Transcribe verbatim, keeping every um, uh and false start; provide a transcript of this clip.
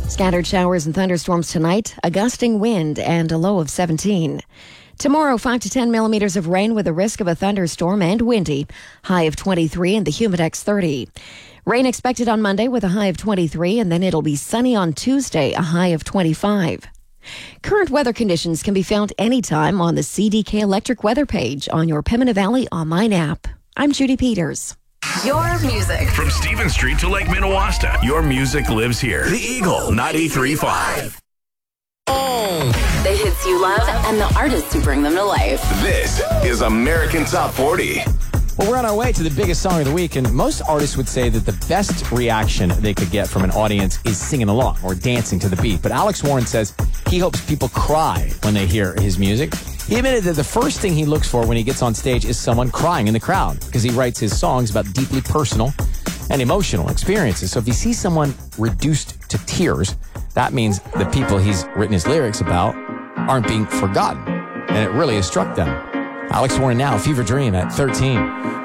Scattered showers and thunderstorms tonight, a gusting wind, and a low of seventeen. Tomorrow, five to ten millimeters of rain with a risk of a thunderstorm and windy, high of twenty-three and the humidex thirty. Rain expected on Monday with a high of twenty-three, and then it'll be sunny on Tuesday, a high of twenty-five. Current weather conditions can be found anytime on the C D K Electric weather page on your Pembina Valley online app. I'm Judy Peters. Your music. From Stephen Street to Lake Minnewaska, your music lives here. The Eagle ninety-three point five. Oh. The hits you love and the artists who bring them to life. This is American Top forty. Well, we're on our way to the biggest song of the week, and most artists would say that the best reaction they could get from an audience is singing along or dancing to the beat. But Alex Warren says he hopes people cry when they hear his music. He admitted that the first thing he looks for when he gets on stage is someone crying in the crowd, because he writes his songs about deeply personal and emotional experiences. So if he sees someone reduced to tears, that means the people he's written his lyrics about aren't being forgotten, and it really has struck them. Alex Warren now, Fever Dream at thirteen.